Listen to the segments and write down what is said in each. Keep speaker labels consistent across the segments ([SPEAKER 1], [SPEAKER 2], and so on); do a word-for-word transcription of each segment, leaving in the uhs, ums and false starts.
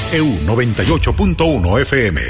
[SPEAKER 1] H E U noventa y ocho punto uno F M.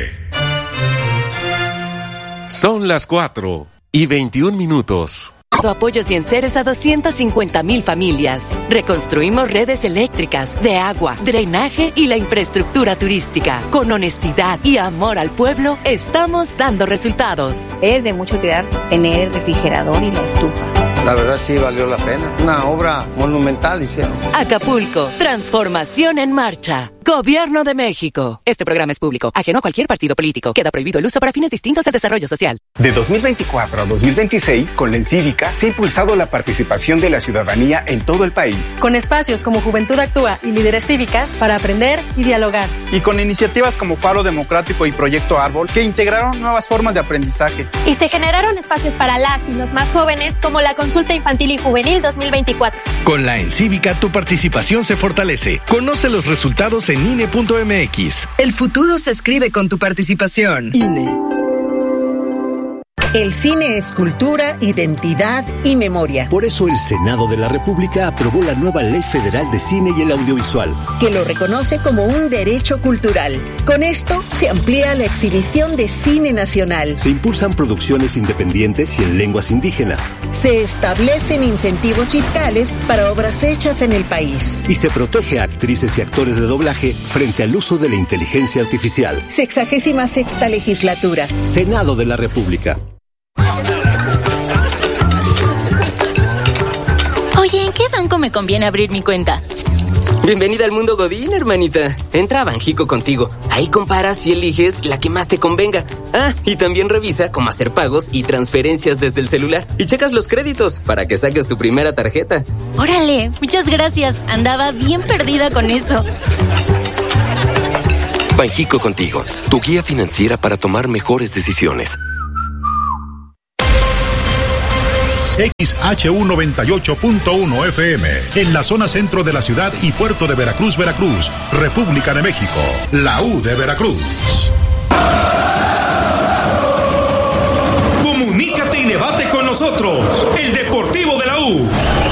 [SPEAKER 2] Son las cuatro y veintiún minutos.
[SPEAKER 3] Apoyos y enseres a doscientas cincuenta mil familias. Reconstruimos redes eléctricas, de agua, drenaje y la infraestructura turística. Con honestidad y amor al pueblo, estamos dando resultados.
[SPEAKER 4] Es de mucho cuidar tener el refrigerador y la estufa.
[SPEAKER 5] La verdad sí valió la pena. Una obra monumental hicieron.
[SPEAKER 3] Acapulco, transformación en marcha. Gobierno de México. Este programa es público, ajeno a cualquier partido político. Queda prohibido el uso para fines distintos del desarrollo social.
[SPEAKER 6] De dos mil veinticuatro a dos mil veintiséis, con la Encívica, se ha impulsado la participación de la ciudadanía en todo el país.
[SPEAKER 7] Con espacios como Juventud Actúa y Líderes Cívicas para aprender y dialogar.
[SPEAKER 8] Y con iniciativas como Faro Democrático y Proyecto Árbol, que integraron nuevas formas de aprendizaje.
[SPEAKER 9] Y se generaron espacios para las y los más jóvenes, como la Consulta Infantil y Juvenil dos mil veinticuatro.
[SPEAKER 10] Con la Encívica, tu participación se fortalece. Conoce los resultados en I N E punto M X.
[SPEAKER 11] El futuro se escribe con tu participación. I N E. El cine es cultura, identidad y memoria.
[SPEAKER 12] Por eso el Senado de la República aprobó la nueva Ley Federal de Cine y el Audiovisual,
[SPEAKER 11] que lo reconoce como un derecho cultural. Con esto se amplía la exhibición de cine nacional.
[SPEAKER 12] Se impulsan producciones independientes y en lenguas indígenas.
[SPEAKER 11] Se establecen incentivos fiscales para obras hechas en el país.
[SPEAKER 12] Y se protege a actrices y actores de doblaje frente al uso de la inteligencia artificial.
[SPEAKER 11] Sexagésima sexta legislatura.
[SPEAKER 12] Senado de la República.
[SPEAKER 13] Oye, ¿en qué banco me conviene abrir mi cuenta?
[SPEAKER 14] Bienvenida al mundo Godín, hermanita. Entra a Banjico Contigo. Ahí comparas y eliges la que más te convenga. Ah, y también revisa cómo hacer pagos y transferencias desde el celular. Y checas los créditos para que saques tu primera tarjeta.
[SPEAKER 13] Órale, muchas gracias. Andaba bien perdida con eso.
[SPEAKER 2] Banjico Contigo, tu guía financiera para tomar mejores decisiones.
[SPEAKER 1] X H U noventa y ocho punto uno F M, en la zona centro de la ciudad y puerto de Veracruz, Veracruz, República de México, la U de Veracruz.
[SPEAKER 15] Comunícate y debate con nosotros, el Deportivo de la U.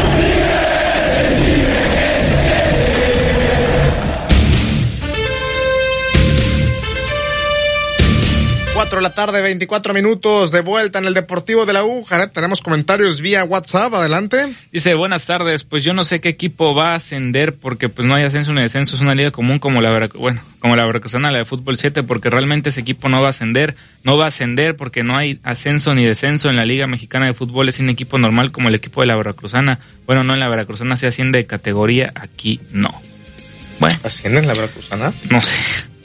[SPEAKER 16] cuatro de la tarde, veinticuatro minutos, de vuelta en el Deportivo de la U. Jared, tenemos comentarios vía WhatsApp, adelante.
[SPEAKER 17] Dice, buenas tardes, pues yo no sé qué equipo va a ascender porque pues no hay ascenso ni descenso, es una liga común como la Verac- bueno, como la Veracruzana, la de Fútbol siete, porque realmente ese equipo no va a ascender, no va a ascender porque no hay ascenso ni descenso en la Liga Mexicana de Fútbol, es un equipo normal como el equipo de la Veracruzana. Bueno, no, en la Veracruzana se asciende de categoría, aquí no. Bueno.
[SPEAKER 16] ¿Asciende en la Veracruzana?
[SPEAKER 17] No sé.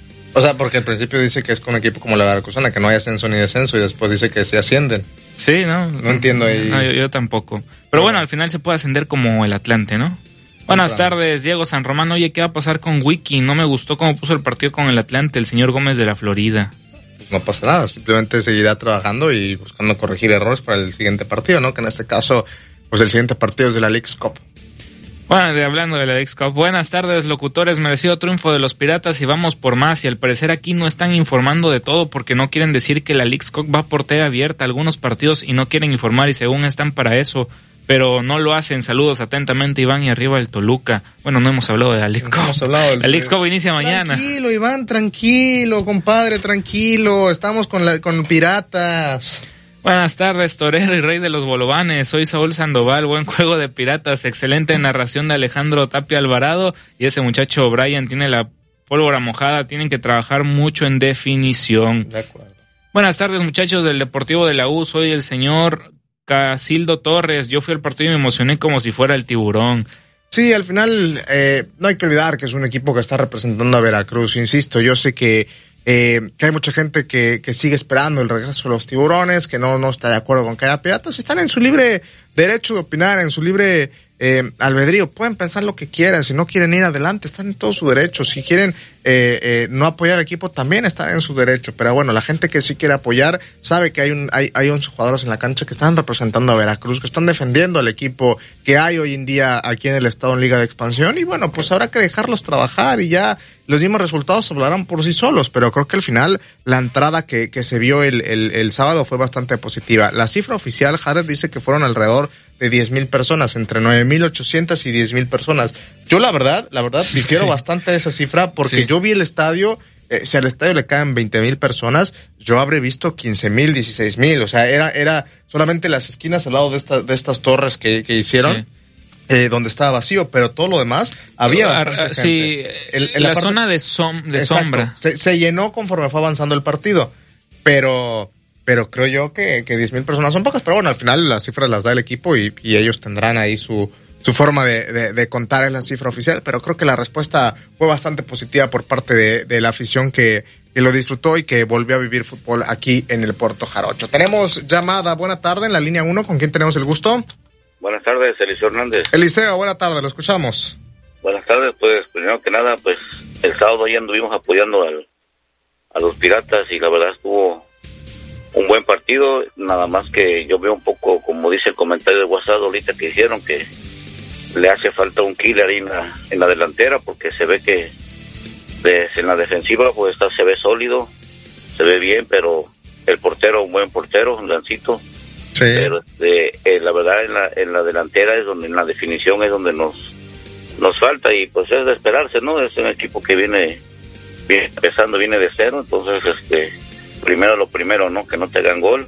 [SPEAKER 16] O sea, porque al principio dice que es con un equipo como la Veracruzana, que no hay ascenso ni descenso, y después dice que sí ascienden.
[SPEAKER 17] Sí, no.
[SPEAKER 16] No entiendo ahí.
[SPEAKER 17] No, yo, yo tampoco. Pero bueno, al final se puede ascender como el Atlante, ¿no? Buenas tardes, Diego San Román. Oye, ¿qué va a pasar con Wiki? No me gustó cómo puso el partido con el Atlante, el señor Gómez de la Florida.
[SPEAKER 16] Pues no pasa nada, simplemente seguirá trabajando y buscando corregir errores para el siguiente partido, ¿no? Que en este caso, pues el siguiente partido es de la Leagues Cup.
[SPEAKER 17] Bueno, de, hablando de la Leagues Cup, buenas tardes, locutores, merecido triunfo de los Piratas y vamos por más, y al parecer aquí no están informando de todo porque no quieren decir que la Leagues Cup va por T V abierta a algunos partidos y no quieren informar y según están para eso, pero no lo hacen. Saludos atentamente, Iván, y arriba el Toluca. Bueno, no hemos hablado de la Leagues Cup.
[SPEAKER 16] Hemos hablado del...
[SPEAKER 17] La Leagues Cup inicia mañana.
[SPEAKER 16] Tranquilo, Iván, tranquilo, compadre, tranquilo, estamos con, la, con Piratas.
[SPEAKER 17] Buenas tardes, torero y rey de los bolovanes. Soy Saúl Sandoval. Buen juego de Piratas. Excelente narración de Alejandro Tapia Alvarado. Y ese muchacho Brian tiene la pólvora mojada. Tienen que trabajar mucho en definición.
[SPEAKER 16] De acuerdo.
[SPEAKER 17] Buenas tardes, muchachos del Deportivo de la U. Soy el señor Casildo Torres. Yo fui al partido y me emocioné como si fuera el Tiburón.
[SPEAKER 16] Sí, al final eh, no hay que olvidar que es un equipo que está representando a Veracruz. Insisto, yo sé que Eh, que hay mucha gente que, que sigue esperando el regreso de los Tiburones, que no, no está de acuerdo con que haya Piratas. Están en su libre derecho de opinar, en su libre eh, albedrío. Pueden pensar lo que quieran. Si no quieren ir adelante, están en todo su derecho. Si quieren eh, eh, no apoyar al equipo, también están en su derecho. Pero bueno, la gente que sí quiere apoyar sabe que hay un hay, hay once jugadores en la cancha que están representando a Veracruz, que están defendiendo al equipo que hay hoy en día aquí en el estado en Liga de Expansión. Y bueno, pues habrá que dejarlos trabajar y ya los mismos resultados hablarán por sí solos, pero creo que al final la entrada que, que se vio el, el, el sábado fue bastante positiva. La cifra oficial, Jared, dice que fueron alrededor de diez mil personas, entre nueve mil ochocientas y diez mil personas. Yo la verdad, la verdad, difiero sí. bastante de esa cifra porque sí. yo vi el estadio, eh, si al estadio le caen veinte mil personas, yo habré visto quince mil, dieciséis mil, o sea, era era solamente las esquinas al lado de, esta, de estas torres que, que hicieron. Sí. Eh, donde estaba vacío, pero todo lo demás había bastante
[SPEAKER 17] sí,
[SPEAKER 16] gente. El,
[SPEAKER 17] el, la, la parte, zona de, som, de sombra.
[SPEAKER 16] Se, se llenó conforme fue avanzando el partido, pero pero creo yo que, que diez mil personas son pocas, pero bueno, al final las cifras las da el equipo y, y ellos tendrán ahí su su forma de, de, de contar en la cifra oficial, pero creo que la respuesta fue bastante positiva por parte de, de la afición que, que lo disfrutó y que volvió a vivir fútbol aquí en el Puerto Jarocho. Tenemos llamada, buena tarde, en la línea uno, ¿con quién tenemos el gusto?
[SPEAKER 18] Buenas tardes, Eliseo Hernández.
[SPEAKER 16] Eliseo, buena tarde, lo escuchamos.
[SPEAKER 18] Buenas tardes, pues primero que nada, pues el sábado ya anduvimos apoyando al, a los Piratas y la verdad estuvo un buen partido, nada más que yo veo un poco, como dice el comentario de WhatsApp ahorita que hicieron, que le hace falta un killer ahí en la, en la delantera, porque se ve que de, en la defensiva pues está, se ve sólido, se ve bien, pero el portero, un buen portero, un Lancito. Sí. Pero este, eh, la verdad en la en la delantera es donde, en la definición es donde nos nos falta y pues es de esperarse, ¿no? Es un equipo que viene, viene empezando, viene de cero, entonces este primero lo primero, ¿no? Que no te hagan gol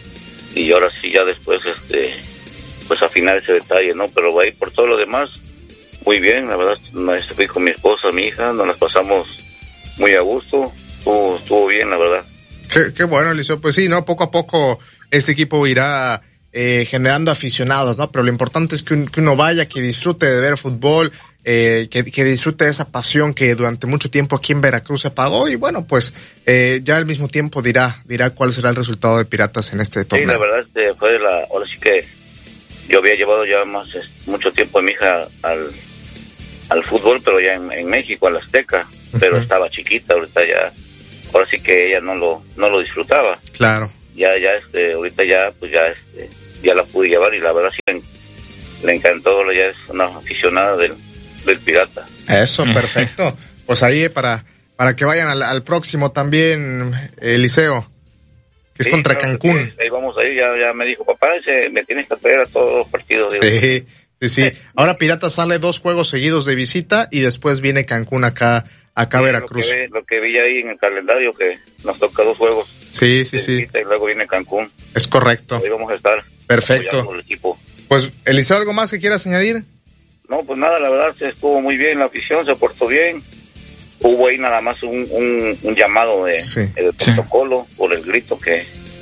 [SPEAKER 18] y ahora sí ya después este pues afinar ese detalle, ¿no? Pero va a ir por todo lo demás muy bien, la verdad fui con mi esposa, mi hija, nos las pasamos muy a gusto, estuvo, estuvo bien, la verdad.
[SPEAKER 16] Qué, qué bueno, Eliseo, pues sí, ¿no? Poco a poco este equipo irá eh, generando aficionados, ¿no? Pero lo importante es que, un, que uno vaya, que disfrute de ver fútbol, eh, que, que disfrute de esa pasión que durante mucho tiempo aquí en Veracruz se apagó y bueno, pues eh, ya al mismo tiempo dirá dirá cuál será el resultado de Piratas en este torneo.
[SPEAKER 18] Sí, la verdad este, fue la, ahora sí que yo había llevado ya más mucho tiempo a mi hija al, al fútbol, pero ya en, en México, al Azteca, pero uh-huh. estaba chiquita, ahorita ya, ahora sí que ella no lo, no lo disfrutaba.
[SPEAKER 16] Claro.
[SPEAKER 18] Ya, ya, este, ahorita ya, pues ya, este, ya la pude llevar y la verdad sí le, le encantó, ya es una aficionada del, del Pirata.
[SPEAKER 16] Eso, perfecto. Pues ahí para, para que vayan al, al próximo también, Eliseo, que
[SPEAKER 18] sí,
[SPEAKER 16] es contra
[SPEAKER 18] claro,
[SPEAKER 16] Cancún.
[SPEAKER 18] Sí, ahí vamos ahí, ya, ya me dijo, papá, ese, me tienes que traer a todos los partidos.
[SPEAKER 16] Sí, digo. sí, sí. Ahora Pirata sale dos juegos seguidos de visita y después viene Cancún acá, acá a sí, Veracruz.
[SPEAKER 18] Lo que, lo que vi ahí en el calendario, que nos toca dos juegos.
[SPEAKER 16] Sí, sí, sí.
[SPEAKER 18] Y luego viene Cancún.
[SPEAKER 16] Es correcto.
[SPEAKER 18] Ahí vamos a estar.
[SPEAKER 16] Perfecto.
[SPEAKER 18] El equipo.
[SPEAKER 16] Pues, Eliseo, ¿algo más que quieras añadir?
[SPEAKER 18] No, pues nada, la verdad estuvo muy bien, la afición se portó bien. Hubo ahí nada más un, un, un llamado de, sí. de protocolo sí. por el grito que,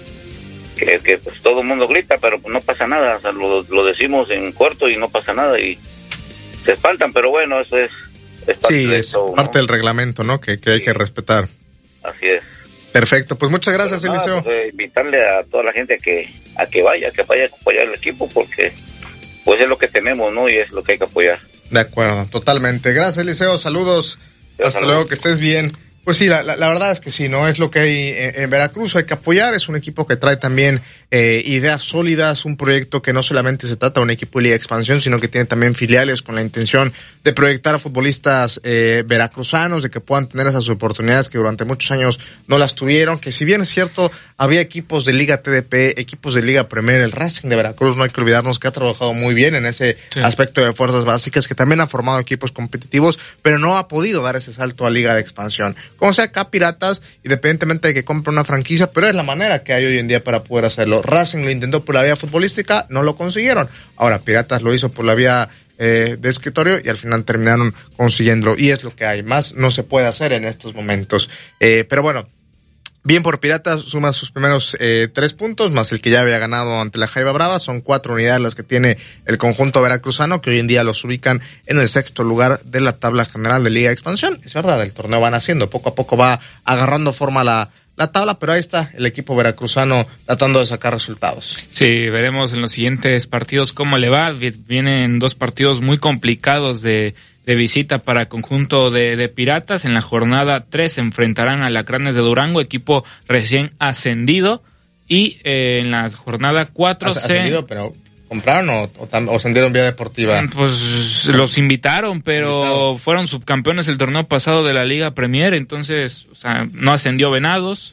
[SPEAKER 18] que, que pues todo el mundo grita, pero pues no pasa nada. O sea, lo, lo decimos en corto y no pasa nada y se espantan, pero bueno, eso es, es parte,
[SPEAKER 16] sí,
[SPEAKER 18] de
[SPEAKER 16] es
[SPEAKER 18] todo,
[SPEAKER 16] parte
[SPEAKER 18] ¿no?
[SPEAKER 16] del reglamento, ¿no? Que, que hay sí. que respetar.
[SPEAKER 18] Así es.
[SPEAKER 16] Perfecto, pues muchas gracias,
[SPEAKER 18] nada,
[SPEAKER 16] Eliseo.
[SPEAKER 18] Pues, eh, invitarle a toda la gente a que a que vaya, que vaya a apoyar al equipo, porque pues es lo que tenemos, ¿no? Y es lo que hay que apoyar.
[SPEAKER 16] De acuerdo, totalmente. Gracias, Eliseo, saludos. Sí, hasta saludos. Luego, que estés bien. Pues sí, la, la, la verdad es que sí, ¿no? Es lo que hay en, en Veracruz, hay que apoyar, es un equipo que trae también eh, ideas sólidas, un proyecto que no solamente se trata de un equipo de Liga de Expansión, sino que tiene también filiales con la intención de proyectar a futbolistas eh, veracruzanos, de que puedan tener esas oportunidades que durante muchos años no las tuvieron, que si bien es cierto, había equipos de Liga T D P, equipos de Liga Premier, el Racing de Veracruz, no hay que olvidarnos que ha trabajado muy bien en ese sí. aspecto de fuerzas básicas, que también ha formado equipos competitivos, pero no ha podido dar ese salto a Liga de Expansión. Como sea acá Piratas, independientemente de que compre una franquicia, pero es la manera que hay hoy en día para poder hacerlo. Racing lo intentó por la vía futbolística, no lo consiguieron. Ahora Piratas lo hizo por la vía eh, de escritorio y al final terminaron consiguiéndolo. Y es lo que hay. Más no se puede hacer en estos momentos. Eh, pero bueno, bien por Piratas, suma sus primeros eh, tres puntos, más el que ya había ganado ante la Jaiba Brava. Son cuatro unidades las que tiene el conjunto veracruzano, que hoy en día los ubican en el sexto lugar de la tabla general de Liga de Expansión. Es verdad, el torneo van haciendo, poco a poco va agarrando forma la, la tabla, pero ahí está el equipo veracruzano tratando de sacar resultados.
[SPEAKER 17] Sí, veremos en los siguientes partidos cómo le va. Vienen dos partidos muy complicados de... de visita para el conjunto de, de Piratas. En la jornada tres se enfrentarán a Alacranes de Durango, equipo recién ascendido, y eh, en la jornada cuatro se...
[SPEAKER 16] Ascendido, pero ¿compraron o, o, o ascendieron vía deportiva?
[SPEAKER 17] Pues los invitaron, pero Invitado. fueron subcampeones el torneo pasado de la Liga Premier, entonces, o sea, no ascendió Venados,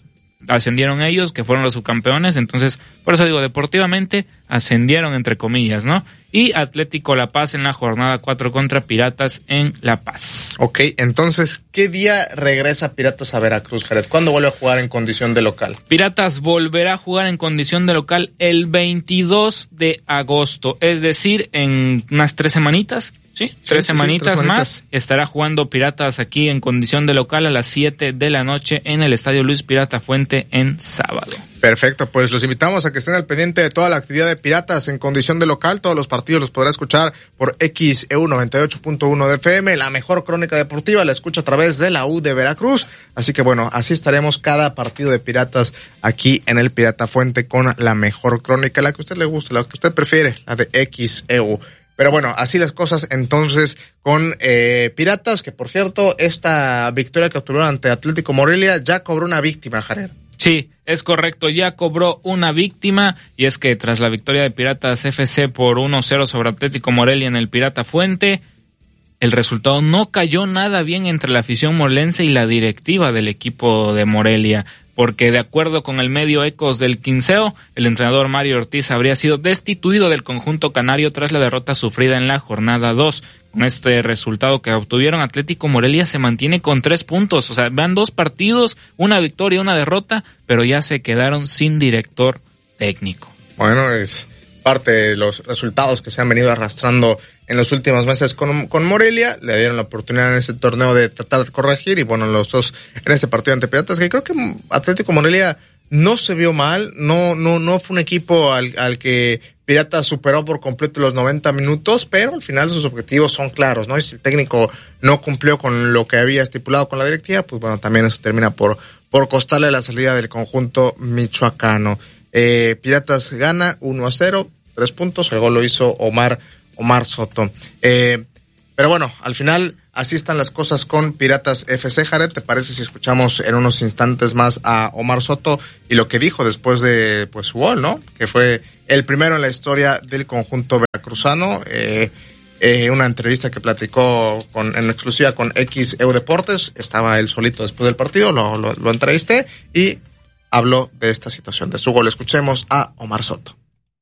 [SPEAKER 17] ascendieron ellos, que fueron los subcampeones, entonces, por eso digo, deportivamente ascendieron entre comillas, ¿no? Y Atlético La Paz en la jornada cuatro contra Piratas en La Paz.
[SPEAKER 16] Ok, entonces, ¿qué día regresa Piratas a Veracruz, Jared? ¿Cuándo vuelve a jugar en condición de local?
[SPEAKER 17] Piratas volverá a jugar en condición de local el veintidós de agosto, es decir, en unas tres semanitas. Sí, tres, sí, semanitas sí, tres más. Semanitas. Estará jugando Piratas aquí en condición de local a las siete de la noche en el Estadio Luis Pirata Fuente en sábado.
[SPEAKER 16] Perfecto, pues los invitamos a que estén al pendiente de toda la actividad de Piratas en condición de local. Todos los partidos los podrá escuchar por X E U noventa y ocho punto uno de F M. La mejor crónica deportiva la escucha a través de la U de Veracruz. Así que bueno, así estaremos cada partido de Piratas aquí en el Pirata Fuente con la mejor crónica, la que a usted le guste, la que usted prefiere, la de X E U. Pero bueno, así las cosas entonces con eh, Piratas, que por cierto, esta victoria que obtuvieron ante Atlético Morelia ya cobró una víctima, Jared.
[SPEAKER 17] Sí, es correcto, ya cobró una víctima, y es que tras la victoria de Piratas F C por uno cero sobre Atlético Morelia en el Pirata Fuente, el resultado no cayó nada bien entre la afición morelense y la directiva del equipo de Morelia, porque de acuerdo con el medio Ecos del Quinceo, el entrenador Mario Ortiz habría sido destituido del conjunto canario tras la derrota sufrida en la jornada dos. Con este resultado que obtuvieron, Atlético Morelia se mantiene con tres puntos, o sea, van dos partidos, una victoria y una derrota, pero ya se quedaron sin director técnico.
[SPEAKER 16] Bueno, es parte de los resultados que se han venido arrastrando en los últimos meses con, con Morelia. Le dieron la oportunidad en ese torneo de tratar de corregir, y bueno, los dos en este partido ante Piratas, que creo que Atlético Morelia no se vio mal, no no no fue un equipo al, al que Piratas superó por completo los noventa minutos, pero al final sus objetivos son claros, ¿no? Y si el técnico no cumplió con lo que había estipulado con la directiva, pues bueno, también eso termina por, por costarle la salida del conjunto michoacano. Eh, Piratas gana uno a cero, tres puntos, el gol lo hizo Omar Omar Soto. Eh, pero bueno, al final así están las cosas con Piratas F C. Jared, ¿te parece si escuchamos en unos instantes más a Omar Soto y lo que dijo después de pues su gol, ¿no? Que fue el primero en la historia del conjunto veracruzano. Eh, eh, una entrevista que platicó con, en exclusiva con X E U Deportes. Estaba él solito después del partido, lo, lo, lo entrevisté y habló de esta situación, de su gol. Escuchemos a Omar Soto.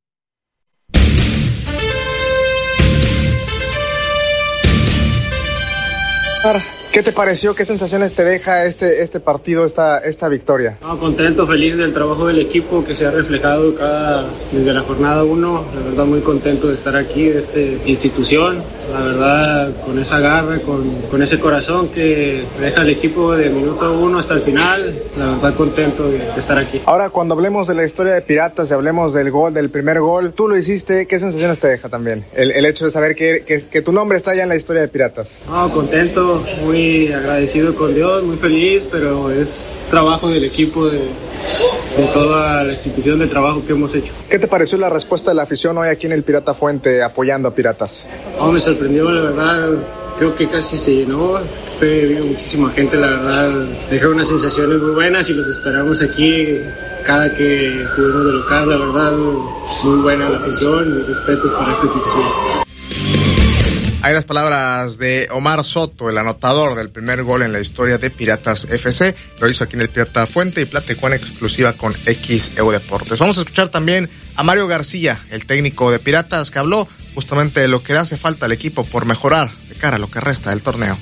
[SPEAKER 19] ¿Qué te pareció? ¿Qué sensaciones te deja este este partido, esta esta victoria?
[SPEAKER 20] No, contento, feliz del trabajo del equipo que se ha reflejado cada desde la jornada uno. La verdad muy contento de estar aquí, de esta institución. La verdad con esa garra, con, con ese corazón que deja el equipo de minuto uno hasta el final. La verdad contento de, de estar aquí.
[SPEAKER 19] Ahora cuando hablemos de la historia de Piratas y hablemos del gol, del primer gol, tú lo hiciste, ¿qué sensaciones te deja también? El, el hecho de saber que, que, que tu nombre está ya en la historia de Piratas.
[SPEAKER 20] No, contento, muy Muy agradecido con Dios, muy feliz, pero es trabajo del equipo, de, de toda la institución de trabajo que hemos hecho.
[SPEAKER 19] ¿Qué te pareció la respuesta de la afición hoy aquí en el Pirata Fuente apoyando a Piratas?
[SPEAKER 20] Oh, me sorprendió, la verdad, creo que casi se llenó, fue muchísima gente, la verdad, dejó unas sensaciones muy buenas y los esperamos aquí cada que juguemos de local, la verdad, muy buena la afición y respeto para esta institución.
[SPEAKER 16] Hay las palabras de Omar Soto, el anotador del primer gol en la historia de Piratas F C. Lo hizo aquí en el Pirata Fuente y platicó en exclusiva con X E U Deportes. Vamos a escuchar también a Mario García, el técnico de Piratas, que habló justamente de lo que le hace falta al equipo por mejorar de cara a lo que resta del torneo.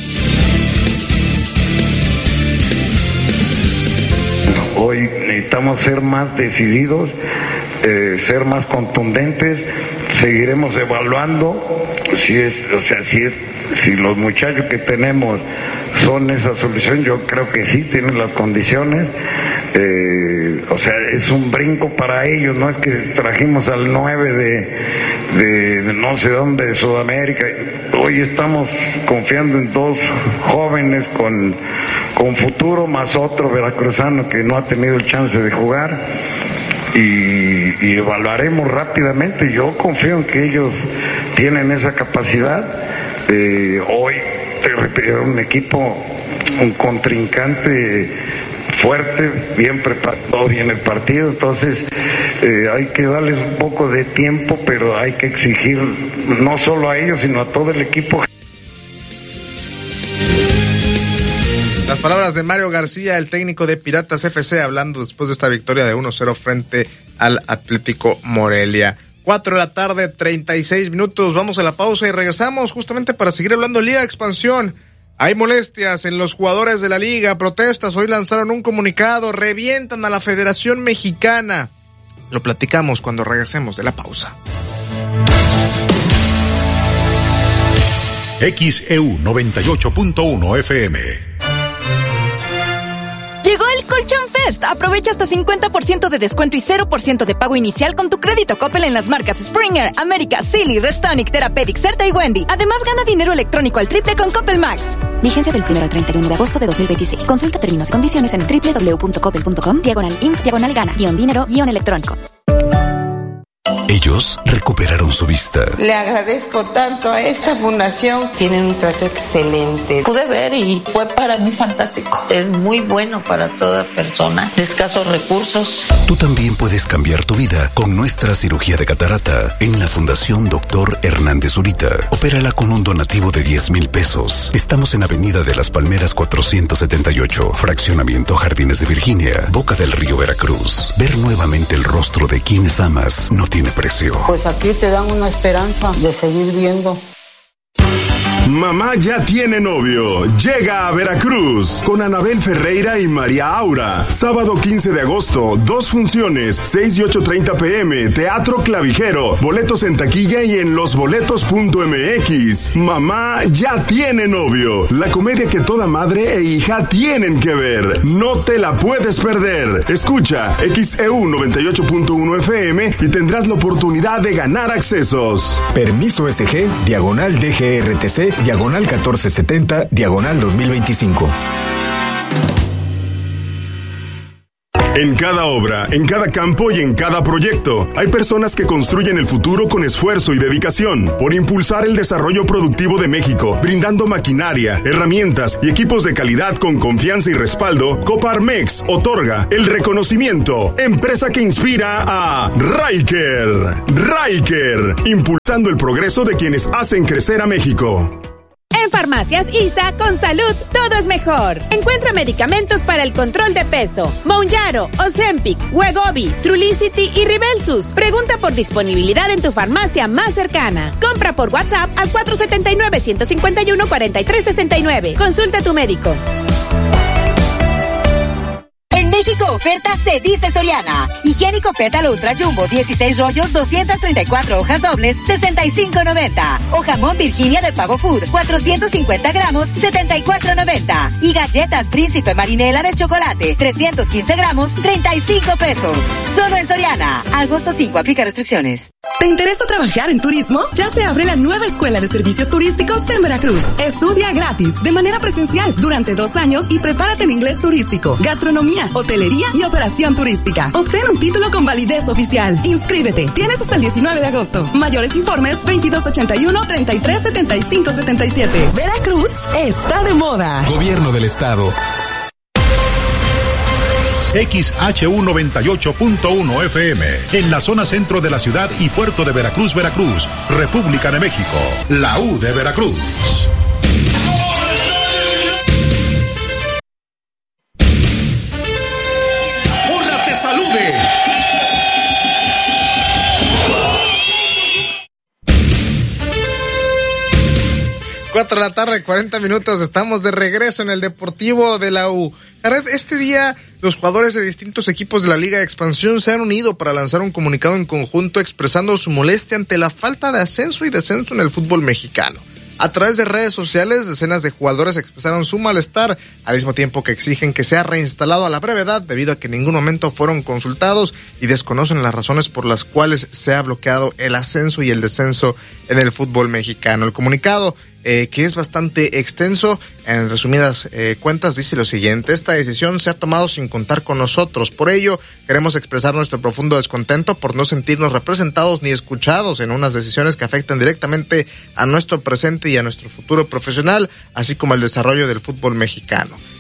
[SPEAKER 21] Hoy necesitamos ser más decididos, eh, ser más contundentes. Seguiremos evaluando si es, o sea, si es, si los muchachos que tenemos son esa solución. Yo creo que sí tienen las condiciones. Eh, o sea, es un brinco para ellos. No es que trajimos al nueve de, de, de no sé dónde, de Sudamérica. Hoy estamos confiando en dos jóvenes con, con futuro, más otro veracruzano que no ha tenido el chance de jugar. Y, y evaluaremos rápidamente. Yo confío en que ellos tienen esa capacidad. Eh, hoy te repito, un equipo, un contrincante fuerte, bien preparado, bien el partido, entonces eh, hay que darles un poco de tiempo, pero hay que exigir no solo a ellos, sino a todo el equipo.
[SPEAKER 16] Las palabras de Mario García, el técnico de Piratas F C, hablando después de esta victoria de uno cero frente al Atlético Morelia. Cuatro de la tarde, treinta y seis minutos. Vamos a la pausa y regresamos justamente para seguir hablando de Liga de Expansión. Hay molestias en los jugadores de la liga, protestas. Hoy lanzaron un comunicado, revientan a la Federación Mexicana. Lo platicamos cuando regresemos de la pausa.
[SPEAKER 1] X E U noventa y ocho punto uno F M.
[SPEAKER 4] Llegó el Colchón Fest. Aprovecha hasta cincuenta por ciento de descuento y cero por ciento de pago inicial con tu crédito Coppel en las marcas Springer, América, Silly, Restonic, Therapeutic, Certa y Wendy. Además, gana dinero electrónico al triple con Coppel Max. Vigencia del primero al treinta y uno de agosto de dos mil veintiséis. Consulta términos y condiciones en doble u doble u doble u punto coppel punto com, diagonal inf, diagonal gana, guión dinero, guión electrónico.
[SPEAKER 12] Ellos recuperaron su vista.
[SPEAKER 22] Le agradezco tanto a esta fundación. Tienen un trato excelente.
[SPEAKER 23] Pude ver y fue para mí fantástico. Es muy bueno para toda persona de escasos recursos.
[SPEAKER 12] Tú también puedes cambiar tu vida con nuestra cirugía de catarata en la Fundación Doctor Hernández Zurita. Opérala con un donativo de diez mil pesos. Estamos en Avenida de las Palmeras cuatrocientos setenta y ocho, Fraccionamiento Jardines de Virginia, Boca del Río, Veracruz. Ver nuevamente el rostro de quienes amas no tiene precio.
[SPEAKER 22] Pues aquí te dan una esperanza de seguir viendo.
[SPEAKER 24] Mamá ya tiene novio. Llega a Veracruz con Anabel Ferreira y María Aura. Sábado quince de agosto, dos funciones, seis y ocho treinta pm, Teatro Clavijero. Boletos en taquilla y en losboletos punto m x. Mamá ya tiene novio. La comedia que toda madre e hija tienen que ver. No te la puedes perder. Escucha X E U noventa y ocho punto uno F M y tendrás la oportunidad de ganar accesos.
[SPEAKER 25] Permiso S G, diagonal D G R T C, diagonal catorce setenta, diagonal dos mil veinticinco.
[SPEAKER 24] En cada obra, en cada campo y en cada proyecto, hay personas que construyen el futuro con esfuerzo y dedicación por impulsar el desarrollo productivo de México, brindando maquinaria, herramientas y equipos de calidad con confianza y respaldo. Coparmex otorga el reconocimiento Empresa que inspira a Riker. Riker, impulsando el progreso de quienes hacen crecer a México.
[SPEAKER 26] En Farmacias I S A, con salud, todo es mejor. Encuentra medicamentos para el control de peso: Mounjaro, Ozempic, Wegovy, Trulicity y Ribelsus. Pregunta por disponibilidad en tu farmacia más cercana. Compra por WhatsApp al cuatro siete nueve, uno cinco uno, cuatro tres seis nueve. Consulta a tu médico.
[SPEAKER 27] En México oferta se dice Soriana. Higiénico Pétalo Ultra Jumbo, dieciséis rollos, doscientas treinta y cuatro hojas dobles, sesenta y cinco noventa. O jamón Virginia de Pavo Food, cuatrocientos cincuenta gramos, setenta y cuatro noventa. Y galletas Príncipe Marinela de chocolate, trescientos quince gramos, treinta y cinco pesos. Solo en Soriana. Agosto cinco, aplica restricciones.
[SPEAKER 28] ¿Te interesa trabajar en turismo? Ya se abre la nueva Escuela de Servicios Turísticos en Veracruz. Estudia gratis, de manera presencial, durante dos años y prepárate en inglés turístico, gastronomía, hotelería y operación turística. Obtén un título con validez oficial. Inscríbete. Tienes hasta el diecinueve de agosto. Mayores informes veintidós ochenta y uno, treinta y tres setenta y cinco setenta y siete. Veracruz está de moda.
[SPEAKER 12] Gobierno del Estado.
[SPEAKER 1] X H U noventa y ocho punto uno F M, en la zona centro de la ciudad y puerto de Veracruz, Veracruz, República de México, la U de Veracruz.
[SPEAKER 15] ¡Hola, te salude!
[SPEAKER 16] Cuatro de la tarde, cuarenta minutos, estamos de regreso en el Deportivo de la U. Jared, este día los jugadores de distintos equipos de la Liga de Expansión se han unido para lanzar un comunicado en conjunto expresando su molestia ante la falta de ascenso y descenso en el fútbol mexicano. A través de redes sociales, decenas de jugadores expresaron su malestar, al mismo tiempo que exigen que sea reinstalado a la brevedad, debido a que en ningún momento fueron consultados y desconocen las razones por las cuales se ha bloqueado el ascenso y el descenso en el fútbol mexicano. El comunicado, eh, que es bastante extenso, en resumidas eh, cuentas, dice lo siguiente: esta decisión se ha tomado sin contar con nosotros. Por ello, queremos expresar nuestro profundo descontento por no sentirnos representados ni escuchados en unas decisiones que afectan directamente a nuestro presente y a nuestro futuro profesional, así como al desarrollo del fútbol mexicano.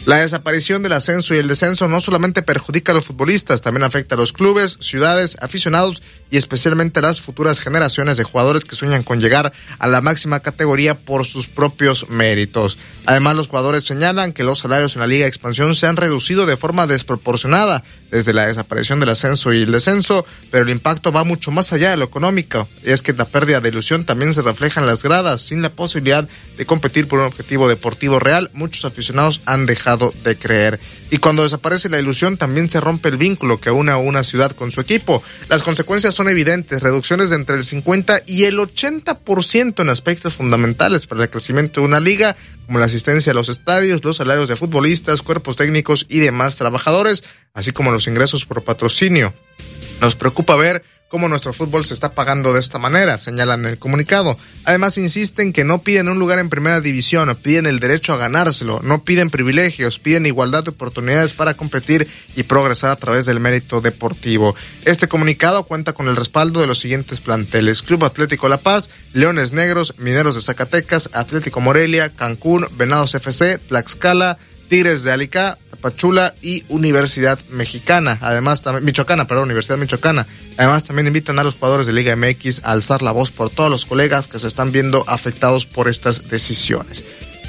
[SPEAKER 16] La desaparición del ascenso y el descenso no solamente perjudica a los futbolistas, también afecta a los clubes, ciudades, aficionados y especialmente a las futuras generaciones de jugadores que sueñan con llegar a la máxima categoría por sus propios méritos. Además, los jugadores señalan que los salarios en la Liga de Expansión se han reducido de forma desproporcionada desde la desaparición del ascenso y el descenso, pero el impacto va mucho más allá de lo económico. Y es que la pérdida de ilusión también se refleja en las gradas. Sin la posibilidad de competir por un objetivo deportivo real, muchos aficionados han dejado de creer. Y cuando desaparece la ilusión, también se rompe el vínculo que une a una ciudad con su equipo. Las consecuencias son evidentes, reducciones de entre el cincuenta y el ochenta por ciento en aspectos fundamentales para el crecimiento de una liga, como la asistencia a los estadios, los salarios de futbolistas, cuerpos técnicos y demás trabajadores, así como los ingresos por patrocinio. Nos preocupa ver cómo nuestro fútbol se está pagando de esta manera, señalan en el comunicado. Además, insisten que no piden un lugar en primera división, piden el derecho a ganárselo, no piden privilegios, piden igualdad de oportunidades para competir y progresar a través del mérito deportivo. Este comunicado cuenta con el respaldo de los siguientes planteles: Club Atlético La Paz, Leones Negros, Mineros de Zacatecas, Atlético Morelia, Cancún, Venados F C, Tlaxcala, Tigres de Alicá, Tapachula y Universidad Mexicana, además también Michoacana, perdón, Universidad Michoacana. Además también invitan a los jugadores de Liga M X a alzar la voz por todos los colegas que se están viendo afectados por estas decisiones.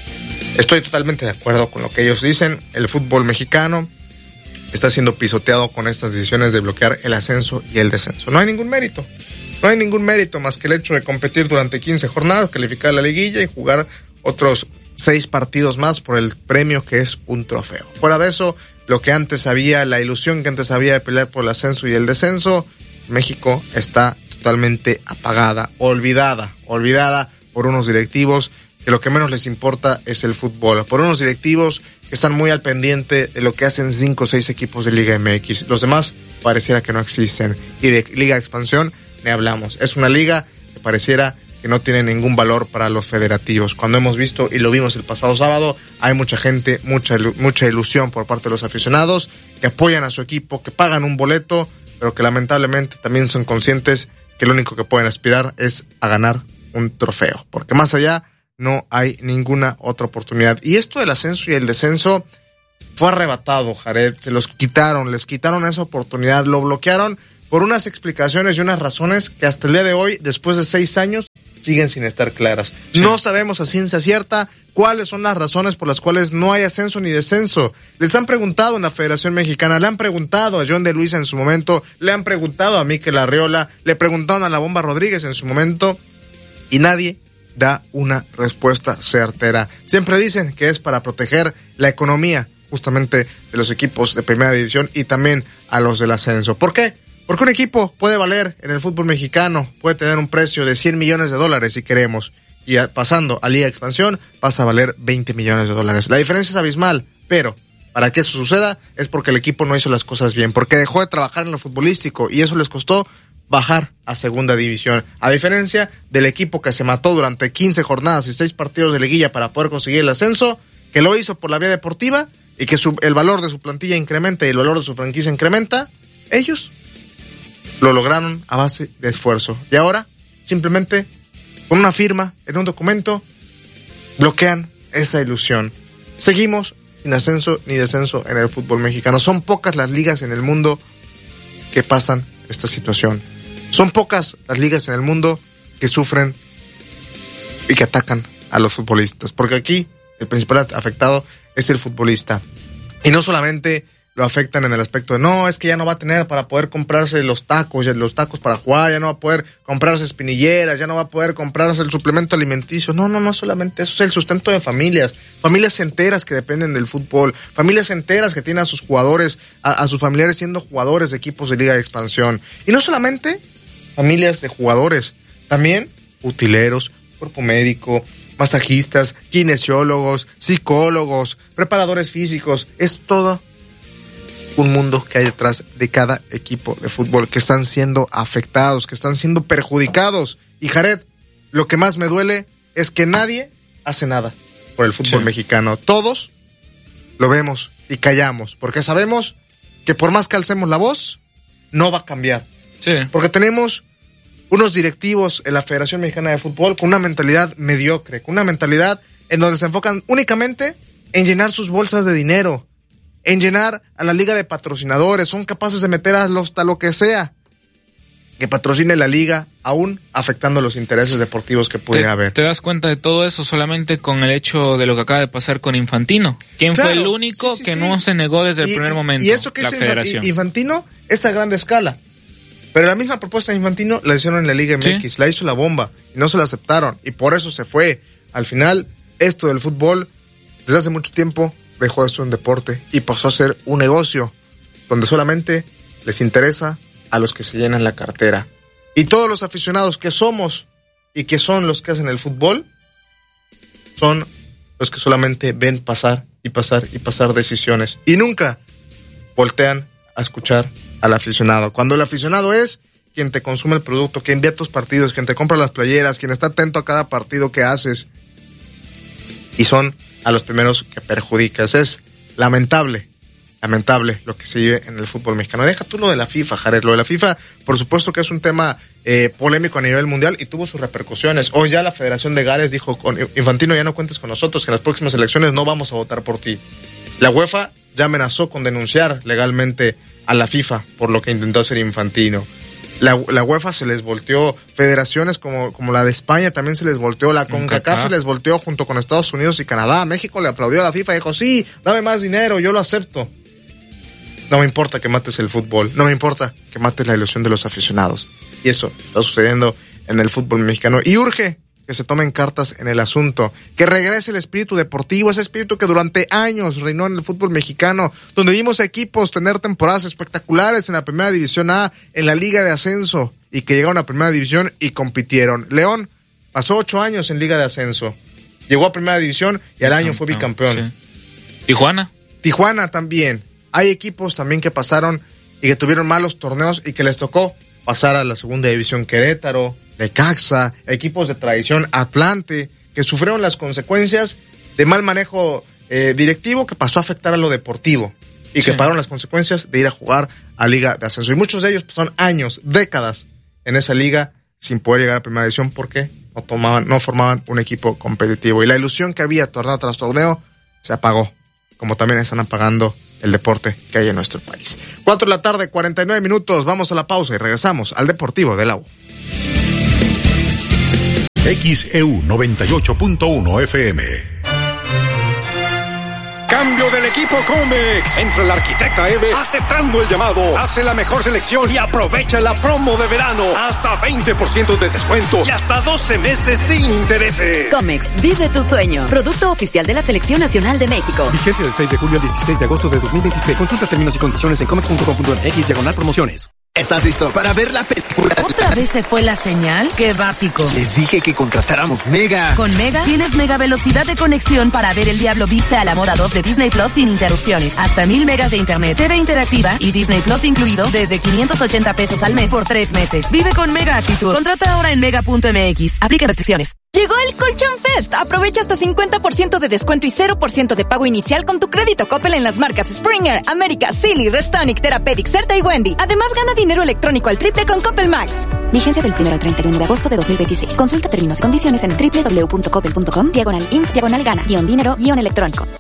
[SPEAKER 16] Estoy totalmente de acuerdo con lo que ellos dicen. El fútbol mexicano está siendo pisoteado con estas decisiones de bloquear el ascenso y el descenso. No hay ningún mérito. No hay ningún mérito más que el hecho de competir durante quince jornadas, calificar la liguilla y jugar otros seis partidos más por el premio que es un trofeo. Fuera de eso, lo que antes había, la ilusión que antes había de pelear por el ascenso y el descenso, México está totalmente apagada, olvidada, olvidada por unos directivos que lo que menos les importa es el fútbol, por unos directivos que están muy al pendiente de lo que hacen cinco o seis equipos de Liga M X. Los demás pareciera que no existen. Y de Liga de Expansión ni hablamos. Es una liga que pareciera que no tiene ningún valor para los federativos. Cuando hemos visto, y lo vimos el pasado sábado, hay mucha gente, mucha mucha ilusión por parte de los aficionados que apoyan a su equipo, que pagan un boleto, pero que lamentablemente también son conscientes que lo único que pueden aspirar es a ganar un trofeo, porque más allá no hay ninguna otra oportunidad. Y esto del ascenso y el descenso fue arrebatado, Jared, se los quitaron, les quitaron esa oportunidad, lo bloquearon por unas explicaciones y unas razones que hasta el día de hoy, después de seis años, siguen sin estar claras. Sí. No sabemos a ciencia cierta cuáles son las razones por las cuales no hay ascenso ni descenso. Les han preguntado en la Federación Mexicana, le han preguntado a John de Luisa en su momento, le han preguntado a Mikel Arriola, le preguntaron a La Bomba Rodríguez en su momento, y nadie da una respuesta certera. Siempre dicen que es para proteger la economía justamente de los equipos de primera división y también a los del ascenso. ¿Por qué? Porque un equipo puede valer en el fútbol mexicano, puede tener un precio de cien millones de dólares si queremos, y a, pasando a Liga de Expansión pasa a valer veinte millones de dólares. La diferencia es abismal, pero para que eso suceda es porque el equipo no hizo las cosas bien, porque dejó de trabajar en lo futbolístico y eso les costó bajar a segunda división. A diferencia del equipo que se mató durante quince jornadas y seis partidos de liguilla para poder conseguir el ascenso, que lo hizo por la vía deportiva y que su, el valor de su plantilla incrementa y el valor de su franquicia incrementa, ellos lo lograron a base de esfuerzo. Y ahora, simplemente, con una firma en un documento, bloquean esa ilusión. Seguimos sin ascenso ni descenso en el fútbol mexicano. Son pocas las ligas en el mundo que pasan esta situación. Son pocas las ligas en el mundo que sufren y que atacan a los futbolistas. Porque aquí el principal afectado es el futbolista. Y no solamente lo afectan en el aspecto de, no, es que ya no va a tener para poder comprarse los tacos, los tacos para jugar, ya no va a poder comprarse espinilleras, ya no va a poder comprarse el suplemento alimenticio. No, no, no solamente eso, es el sustento de familias, familias enteras que dependen del fútbol, familias enteras que tienen a sus jugadores, a, a sus familiares siendo jugadores de equipos de Liga de Expansión. Y no solamente familias de jugadores, también utileros, cuerpo médico, masajistas, kinesiólogos, psicólogos, preparadores físicos, es todo un mundo que hay detrás de cada equipo de fútbol que están siendo afectados, que están siendo perjudicados. Y Jared, lo que más me duele es que nadie hace nada por el fútbol sí. mexicano. Todos lo vemos y callamos, porque sabemos que por más que alcemos la voz, no va a cambiar.
[SPEAKER 17] Sí.
[SPEAKER 16] Porque tenemos unos directivos en la Federación Mexicana de Fútbol con una mentalidad mediocre, con una mentalidad en donde se enfocan únicamente en llenar sus bolsas de dinero, en llenar a la liga de patrocinadores. Son capaces de meter hasta lo que sea que patrocine la liga, aún afectando los intereses deportivos que pudiera
[SPEAKER 17] ¿Te,
[SPEAKER 16] haber.
[SPEAKER 17] ¿Te das cuenta de todo eso solamente con el hecho de lo que acaba de pasar con Infantino? ¿Quién claro, fue el único sí, sí, que sí. no se negó desde el y, primer momento?
[SPEAKER 16] Y eso que
[SPEAKER 17] la
[SPEAKER 16] hizo
[SPEAKER 17] federación.
[SPEAKER 16] Infantino es a gran escala. Pero la misma propuesta de Infantino la hicieron en la Liga M X, ¿sí? La hizo la bomba y no se la aceptaron. Y por eso se fue. Al final, esto del fútbol, desde hace mucho tiempo, dejó de ser un deporte y pasó a ser un negocio donde solamente les interesa a los que se llenan la cartera. Y todos los aficionados que somos y que son los que hacen el fútbol, son los que solamente ven pasar y pasar y pasar decisiones. Y nunca voltean a escuchar al aficionado. Cuando el aficionado es quien te consume el producto, quien ve tus partidos, quien te compra las playeras, quien está atento a cada partido que haces. Y son a los primeros que perjudicas. Es lamentable. Lamentable lo que se vive en el fútbol mexicano. Deja tú lo de la FIFA, Jared. Lo de la FIFA, por supuesto que es un tema eh, polémico a nivel mundial y tuvo sus repercusiones. Hoy ya la Federación de Gales dijo, con Infantino, ya no cuentes con nosotros, que en las próximas elecciones no vamos a votar por ti. La UEFA ya amenazó con denunciar legalmente a la FIFA por lo que intentó hacer Infantino. La, la UEFA se les volteó, federaciones como, como la de España también se les volteó, la CONCACAF se les volteó junto con Estados Unidos y Canadá. México le aplaudió a la FIFA y dijo, sí, dame más dinero, yo lo acepto. No me importa que mates el fútbol, no me importa que mates la ilusión de los aficionados. Y eso está sucediendo en el fútbol mexicano. Y urge que se tomen cartas en el asunto, que regrese el espíritu deportivo, ese espíritu que durante años reinó en el fútbol mexicano, donde vimos a equipos tener temporadas espectaculares en la Primera División A, en la Liga de Ascenso, y que llegaron a Primera División y compitieron. León pasó ocho años en Liga de Ascenso, llegó a Primera División y al año fue bicampeón.
[SPEAKER 17] Sí. Tijuana.
[SPEAKER 16] Tijuana también. Hay equipos también que pasaron y que tuvieron malos torneos y que les tocó pasar a la Segunda División. Querétaro, Necaxa, equipos de tradición, Atlante, que sufrieron las consecuencias de mal manejo eh, directivo que pasó a afectar a lo deportivo y sí. que pagaron las consecuencias de ir a jugar a Liga de Ascenso. Y muchos de ellos pasaron años, décadas en esa liga sin poder llegar a Primera División porque no tomaban, no formaban un equipo competitivo. Y la ilusión que había torneo tras torneo se apagó, como también están apagando el deporte que hay en nuestro país. Cuatro de la tarde, cuarenta y nueve minutos. Vamos a la pausa y regresamos al Deportivo de la U.
[SPEAKER 1] X E U noventa y ocho punto uno F M.
[SPEAKER 3] Cambio del equipo Comex. Entra el arquitecta Eve aceptando el llamado. Hace la mejor selección y aprovecha la promo de verano. Hasta veinte por ciento de descuento y hasta doce meses sin intereses.
[SPEAKER 5] Comex, vive tu sueño. Producto oficial de la Selección Nacional de México.
[SPEAKER 6] Vigencia del seis de julio al dieciséis de agosto de dos mil veintiséis. Consulta términos y condiciones en comex punto com punto m x diagonal promociones.
[SPEAKER 7] ¿Estás listo para ver la película?
[SPEAKER 5] ¿Otra vez se fue la señal? ¡Qué básico!
[SPEAKER 7] Les dije que contratáramos Mega.
[SPEAKER 5] Con Mega tienes mega velocidad de conexión para ver El Diablo Viste a la Moda dos de Disney Plus sin interrupciones. Hasta mil megas de internet, T V interactiva y Disney Plus incluido desde quinientos ochenta pesos al mes por tres meses. Vive con Mega actitud. Contrata ahora en mega punto m x. Aplica restricciones.
[SPEAKER 4] Llegó el Colchón Fest. Aprovecha hasta cincuenta por ciento de descuento y cero por ciento de pago inicial con tu crédito Coppel en las marcas Springer, América, Silly, Restonic, Therapeutic, Certa y Wendy. Además, gana dinero electrónico al triple con Coppel Max.
[SPEAKER 5] Vigencia del primero al treinta y uno de agosto de dos mil veintiséis. Consulta términos y condiciones en doble u doble u doble u punto coppel punto com, diagonal inf, diagonal gana, guión dinero, guión electrónico.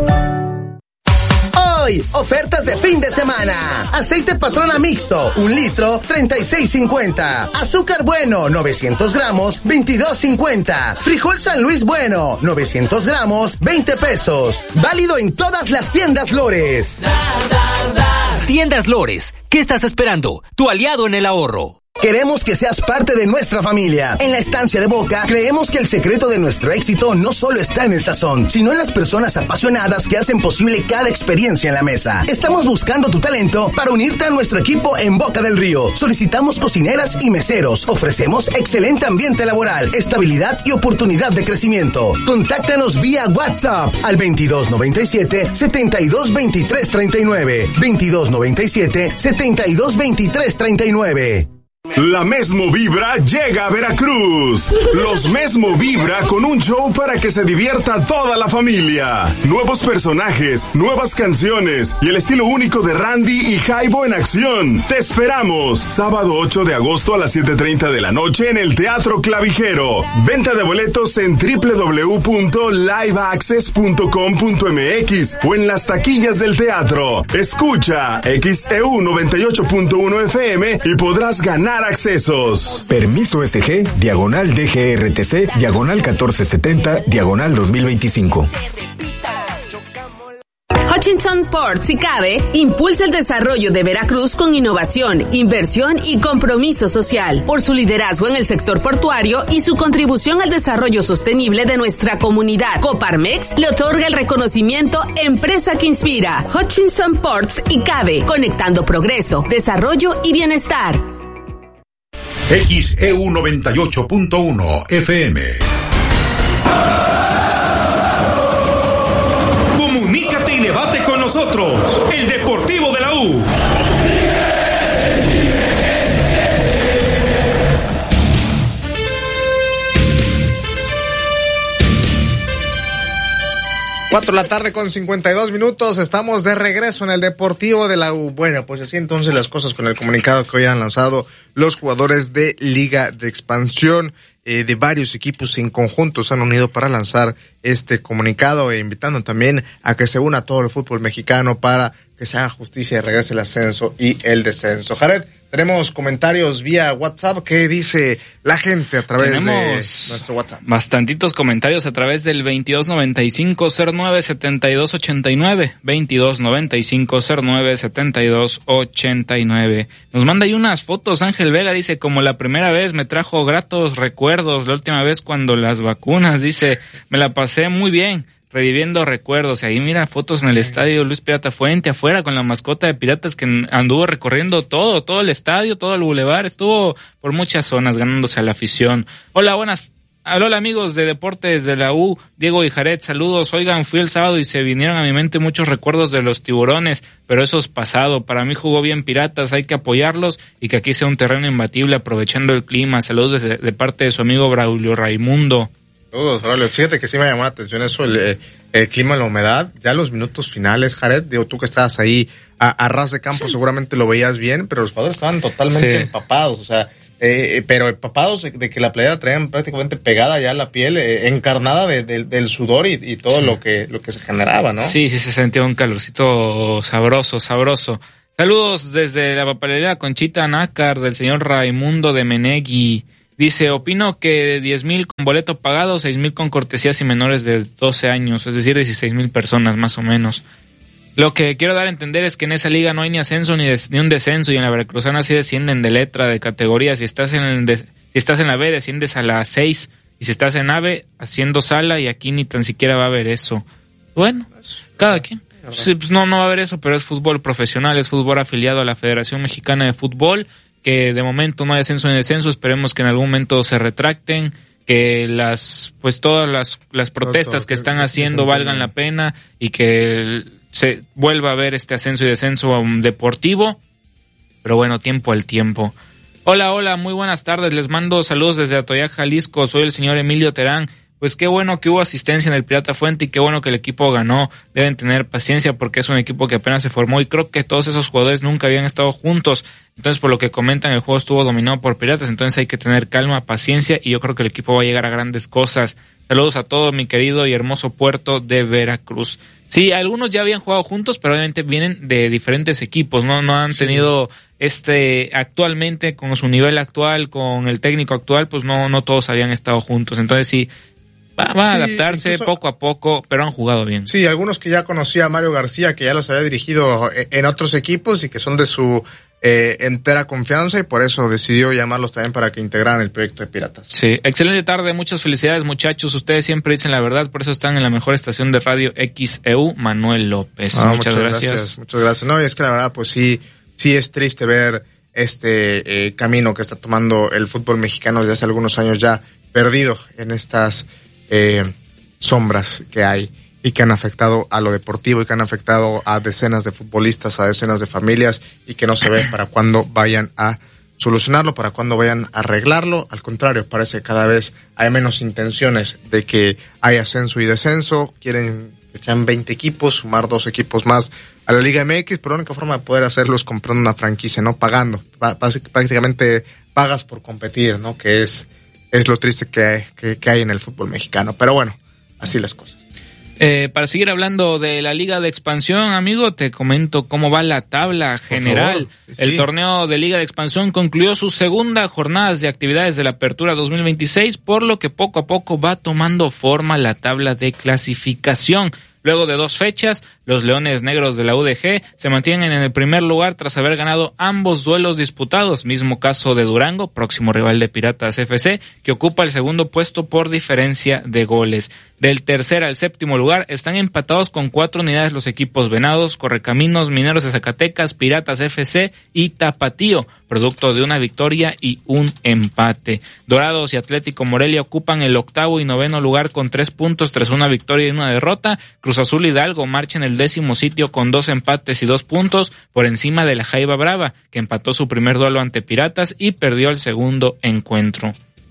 [SPEAKER 8] Hoy, ofertas de fin de semana. Aceite Patrona mixto, un litro, treinta y seis cincuenta. Azúcar bueno, novecientos gramos, veintidós cincuenta. Frijol San Luis bueno, novecientos gramos, veinte pesos. Válido en todas las tiendas Lores.
[SPEAKER 9] Tiendas Lores, ¿qué estás esperando? Tu aliado en el ahorro.
[SPEAKER 8] Queremos que seas parte de nuestra familia. En la Estancia de Boca, creemos que el secreto de nuestro éxito no solo está en el sazón, sino en las personas apasionadas que hacen posible cada experiencia en la mesa. Estamos buscando tu talento para unirte a nuestro equipo en Boca del Río. Solicitamos cocineras y meseros. Ofrecemos excelente ambiente laboral, estabilidad y oportunidad de crecimiento. Contáctanos vía WhatsApp al veintidós noventa y siete, setenta y dos veintitrés treinta y nueve. veintidós noventa y siete, setenta y dos veintitrés treinta y nueve.
[SPEAKER 24] La Mesmo Vibra llega a Veracruz. Los Mesmo Vibra con un show para que se divierta toda la familia. Nuevos personajes, nuevas canciones y el estilo único de Randy y Jaibo en acción. Te esperamos. Sábado ocho de agosto a las siete treinta de la noche en el Teatro Clavijero. Venta de boletos en doble u doble u doble u punto live access punto com punto m x o en las taquillas del teatro. Escucha X E U noventa y ocho punto uno F M y podrás ganar accesos.
[SPEAKER 25] Permiso S G, diagonal D G R T C, diagonal catorce setenta, diagonal dos mil veinticinco.
[SPEAKER 2] Hutchinson Ports y Cabe impulsa el desarrollo de Veracruz con innovación, inversión y compromiso social. Por su liderazgo en el sector portuario y su contribución al desarrollo sostenible de nuestra comunidad, Coparmex le otorga el reconocimiento Empresa que Inspira. Hutchinson Ports y Cabe, conectando progreso, desarrollo y bienestar.
[SPEAKER 1] X E U noventa y ocho punto uno F M.
[SPEAKER 15] Comunícate y debate con nosotros. El Deportivo de la U.
[SPEAKER 16] Cuatro de la tarde con cincuenta y dos minutos, estamos de regreso en el Deportivo de la U. Bueno, pues así entonces las cosas con el comunicado que hoy han lanzado los jugadores de Liga de Expansión, eh, de varios equipos en conjunto se han unido para lanzar este comunicado e invitando también a que se una todo el fútbol mexicano para que se haga justicia y regrese el ascenso y el descenso. Jared, tenemos comentarios vía WhatsApp. ¿Qué dice la gente a través
[SPEAKER 17] Tenemos
[SPEAKER 16] de nuestro WhatsApp?
[SPEAKER 17] Bastantitos comentarios a través del veintidós noventa y cinco cero nueve setenta y dos ochenta y nueve, veintidós noventa y cinco cero nueve setenta y dos ochenta y nueve. Nos manda ahí unas fotos. Ángel Vega dice, como la primera vez me trajo gratos recuerdos, la última vez cuando las vacunas, dice, me la pasé muy bien. Reviviendo recuerdos, y ahí mira fotos en el estadio Luis Pirata Fuente, afuera con la mascota de Piratas que anduvo recorriendo todo, todo el estadio, todo el bulevar, estuvo por muchas zonas ganándose a la afición. Hola, buenas, hola amigos de Deportes de la U, Diego y Jared, saludos. Oigan, fui el sábado y se vinieron a mi mente muchos recuerdos de los Tiburones, pero eso es pasado. Para mí jugó bien Piratas, hay que apoyarlos y que aquí sea un terreno imbatible aprovechando el clima. Saludos de, de parte de su amigo Braulio Raimundo.
[SPEAKER 16] Saludos, Braulio. Fíjate que sí me llamó la atención eso, el, el clima, la humedad. Ya los minutos finales, Jared, digo, tú que estabas ahí a, a ras de campo seguramente lo veías bien, pero los jugadores estaban totalmente sí. empapados, o sea, eh, pero empapados de, de que la playera traían prácticamente pegada ya la piel, eh, encarnada de, de, del sudor y, y todo sí. lo que lo que se generaba, ¿no?
[SPEAKER 17] Sí, sí, se sentía un calorcito sabroso, sabroso. Saludos desde la papelería Conchita Nácar del señor Raimundo de Menegui. Dice, opino que de diez mil con boleto pagado, seis mil con cortesías y menores de doce años, es decir, dieciséis mil personas más o menos. Lo que quiero dar a entender es que en esa liga no hay ni ascenso ni, des, ni un descenso, y en la Veracruzana sí descienden de letra, de categoría. Si estás en el de, si estás en la B, desciendes a la seis, y si estás en A B, haciendo sala, y aquí ni tan siquiera va a haber eso. Bueno, cada quien. Sí, pues no, no va a haber eso, pero es fútbol profesional, es fútbol afiliado a la Federación Mexicana de Fútbol, que de momento no hay ascenso ni descenso, esperemos que en algún momento se retracten, que las, pues todas las, las protestas que están haciendo valgan la pena y que se vuelva a ver este ascenso y descenso um, deportivo, pero bueno, tiempo al tiempo. Hola, hola, muy buenas tardes, les mando saludos desde Atoyac, Jalisco, soy el señor Emilio Terán. Pues qué bueno que hubo asistencia en el Pirata Fuente y qué bueno que el equipo ganó. Deben tener paciencia porque es un equipo que apenas se formó y creo que todos esos jugadores nunca habían estado juntos. Entonces, por lo que comentan, el juego estuvo dominado por Piratas, entonces hay que tener calma, paciencia y yo creo que el equipo va a llegar a grandes cosas. Saludos a todo mi querido y hermoso puerto de Veracruz. Sí, algunos ya habían jugado juntos, pero obviamente vienen de diferentes equipos, ¿no? No han sí. tenido este, actualmente, con su nivel actual, con el técnico actual, pues no, no todos habían estado juntos. Entonces sí, Va, va a sí, adaptarse incluso, poco a poco, pero han jugado bien.
[SPEAKER 16] Sí, algunos que ya conocía a Mario García, que ya los había dirigido en otros equipos y que son de su eh, entera confianza y por eso decidió llamarlos también para que integraran el proyecto de Piratas.
[SPEAKER 17] Sí, excelente tarde, muchas felicidades muchachos, ustedes siempre dicen la verdad, por eso están en la mejor estación de radio X E U, Manuel López.
[SPEAKER 16] Ah,
[SPEAKER 17] muchas, muchas gracias.
[SPEAKER 16] gracias. Muchas gracias. No, y es que la verdad, pues sí, sí es triste ver este eh, camino que está tomando el fútbol mexicano desde hace algunos años ya perdido en estas Eh, sombras que hay y que han afectado a lo deportivo y que han afectado a decenas de futbolistas, a decenas de familias y que no se ve para cuándo vayan a solucionarlo, para cuando vayan a arreglarlo. Al contrario, parece que cada vez hay menos intenciones de que haya ascenso y descenso. Quieren que sean veinte equipos, sumar dos equipos más a la Liga M X, pero la única forma de poder hacerlo es comprando una franquicia, no pagando. Prácticamente pagas por competir, ¿no? Que es, es lo triste que hay, que, que hay en el fútbol mexicano. Pero bueno, así las cosas.
[SPEAKER 17] Eh, para seguir hablando de la Liga de Expansión, amigo, te comento cómo va la tabla general. Sí, sí. El torneo de Liga de Expansión concluyó sus segunda jornadas de actividades de la Apertura dos mil veintiséis, por lo que poco a poco va tomando forma la tabla de clasificación. Luego de dos fechas, los Leones Negros de la U D G se mantienen en el primer lugar tras haber ganado ambos duelos disputados. Mismo caso de Durango, próximo rival de Piratas F C, que ocupa el segundo puesto por diferencia de goles. Del tercer al séptimo lugar están empatados con cuatro unidades los equipos Venados, Correcaminos, Mineros de Zacatecas, Piratas F C y Tapatío, producto de una victoria y un empate. Dorados y Atlético Morelia ocupan el octavo y noveno lugar con tres puntos tras una victoria y una derrota. Cruz Azul Hidalgo marcha en el décimo sitio con dos empates y dos puntos por encima de la Jaiba Brava, que empató su primer duelo ante Piratas y perdió el segundo encuentro.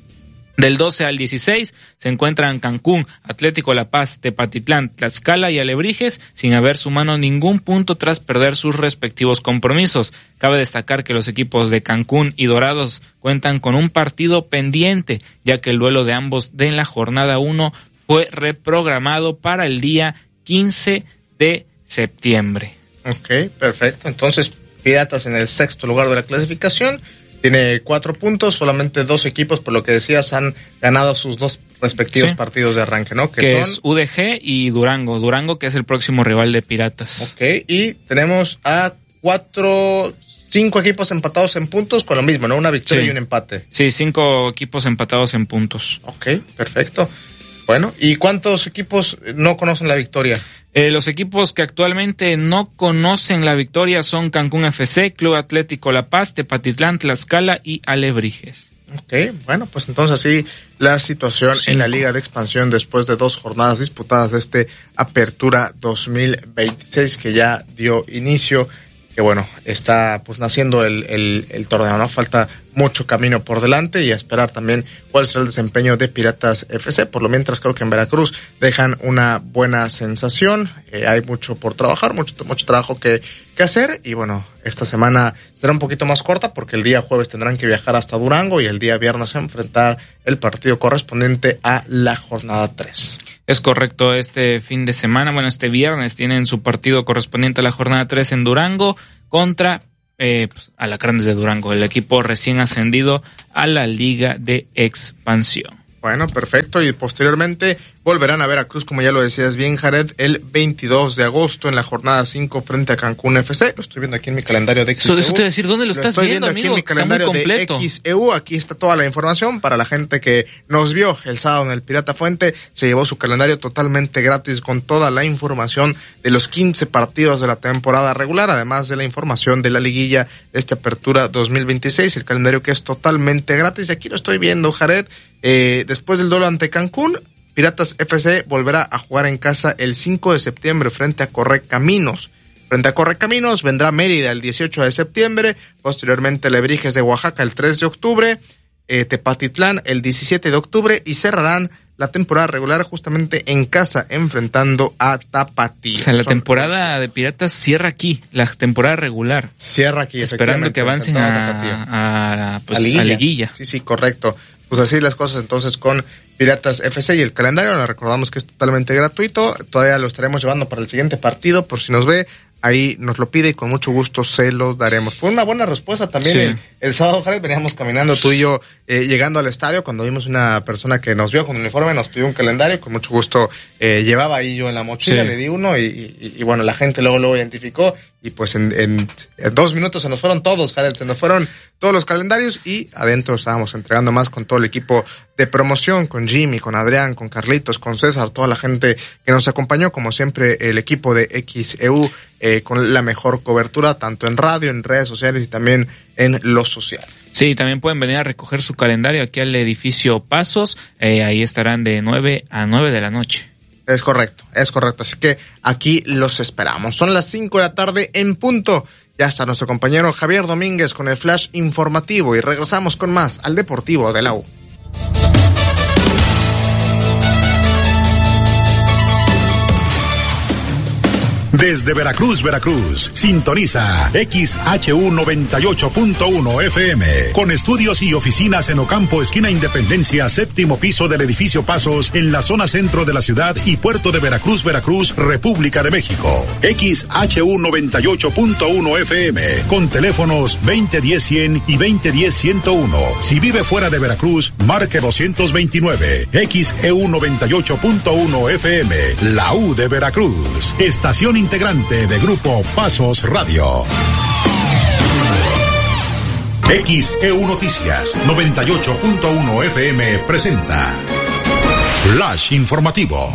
[SPEAKER 17] Del doce al dieciséis se encuentran Cancún, Atlético La Paz, Tepatitlán, Tlaxcala y Alebrijes, sin haber sumado ningún punto tras perder sus respectivos compromisos. Cabe destacar que los equipos de Cancún y Dorados cuentan con un partido pendiente, ya que el duelo de ambos de la jornada uno fue reprogramado para el día quince de septiembre.
[SPEAKER 16] Ok, perfecto. Entonces, Piratas en el sexto lugar de la clasificación. Tiene cuatro puntos, solamente dos equipos, por lo que decías, han ganado sus dos respectivos sí. partidos de arranque, ¿no?
[SPEAKER 17] Que, que son es U D G y Durango. Durango, que es el próximo rival de Piratas.
[SPEAKER 16] Ok, y tenemos a cuatro, cinco equipos empatados en puntos con lo mismo, ¿no? Una victoria
[SPEAKER 17] sí.
[SPEAKER 16] y un empate.
[SPEAKER 17] Sí, cinco equipos empatados en puntos.
[SPEAKER 16] Ok, perfecto. Bueno, ¿y cuántos equipos no conocen la victoria?
[SPEAKER 17] Eh, los equipos que actualmente no conocen la victoria son Cancún F C, Club Atlético La Paz, Tepatitlán, Tlaxcala y Alebrijes.
[SPEAKER 16] Ok, bueno, pues entonces así la situación sí. en la Liga de Expansión después de dos jornadas disputadas de este Apertura dos mil veintiséis que ya dio inicio, que bueno, está pues naciendo el, el, el torneo, ¿no? Falta mucho camino por delante y a esperar también cuál será el desempeño de Piratas F C. Por lo mientras creo que en Veracruz dejan una buena sensación, eh, hay mucho por trabajar, mucho, mucho trabajo que, que hacer y bueno, esta semana será un poquito más corta porque el día jueves tendrán que viajar hasta Durango y el día viernes enfrentar el partido correspondiente a la jornada tres.
[SPEAKER 17] Es correcto, este fin de semana, bueno, este viernes tienen su partido correspondiente a la jornada tres en Durango contra eh, pues, Alacranes de Durango, el equipo recién ascendido a la Liga de Expansión.
[SPEAKER 16] Bueno, perfecto. Y posteriormente volverán a Veracruz, como ya lo decías bien, Jared, el veintidós de agosto en la jornada cinco frente a Cancún F C. Lo estoy viendo aquí en mi calendario de X E U.
[SPEAKER 17] Eso te voy a decir, ¿dónde lo, lo estás viendo, amigo?
[SPEAKER 16] Estoy viendo aquí en mi calendario de X E U. Aquí está toda la información para la gente que nos vio el sábado en el Pirata Fuente. Se llevó su calendario totalmente gratis con toda la información de los quince partidos de la temporada regular, además de la información de la liguilla de esta Apertura dos mil veintiséis. El calendario que es totalmente gratis. Y aquí lo estoy viendo, Jared. Eh, después del duelo ante Cancún, Piratas F C volverá a jugar en casa el cinco de septiembre frente a Correcaminos. Frente a Correcaminos vendrá Mérida el dieciocho de septiembre, posteriormente Alebrijes de Oaxaca el tres de octubre, eh, Tepatitlán el diecisiete de octubre y cerrarán la temporada regular justamente en casa enfrentando a Tapatío.
[SPEAKER 17] O sea, la
[SPEAKER 16] Son
[SPEAKER 17] temporada de Piratas cierra aquí, la temporada regular.
[SPEAKER 16] Cierra aquí,
[SPEAKER 17] esperando que avancen a, a, a, pues, a, liguilla. a liguilla.
[SPEAKER 16] Sí, sí, correcto. Pues así las cosas entonces con Piratas F C y el calendario, nos recordamos que es totalmente gratuito, todavía lo estaremos llevando para el siguiente partido, por si nos ve, ahí nos lo pide y con mucho gusto se lo daremos. Fue una buena respuesta también. Sí. el, el sábado, Jared, veníamos caminando tú y yo eh, llegando al estadio cuando vimos una persona que nos vio con uniforme, nos pidió un calendario, con mucho gusto eh, llevaba ahí yo en la mochila, sí. le di uno y, y, y bueno, la gente luego lo identificó y pues en, en, en dos minutos se nos fueron todos, Jared, se nos fueron todos los calendarios y adentro estábamos entregando más con todo el equipo de promoción, con Jimmy, con Adrián, con Carlitos, con César, toda la gente que nos acompañó, como siempre el equipo de X E U eh, con la mejor cobertura, tanto en radio, en redes sociales y también en lo social.
[SPEAKER 17] Sí, también pueden venir a recoger su calendario aquí al edificio Pasos, eh, ahí estarán de nueve a nueve de la noche.
[SPEAKER 16] Es correcto, es correcto. Así que aquí los esperamos. Son las cinco de la tarde en punto. Ya está nuestro compañero Javier Domínguez con el flash informativo y regresamos con más al Deportivo de la U.
[SPEAKER 1] Desde Veracruz, Veracruz, sintoniza X H U noventa y ocho punto uno F M, con estudios y oficinas en Ocampo, esquina Independencia, séptimo piso del edificio Pasos, en la zona centro de la ciudad y puerto de Veracruz, Veracruz, República de México. X H U noventa y ocho punto uno F M, con teléfonos veinte diez cien y veinte diez ciento uno. Si vive fuera de Veracruz, marque doscientos veintinueve. X E U noventa y ocho punto uno F M, la U de Veracruz. Estación integrante de Grupo Pasos Radio. X E U Noticias noventa y ocho punto uno F M presenta Flash Informativo.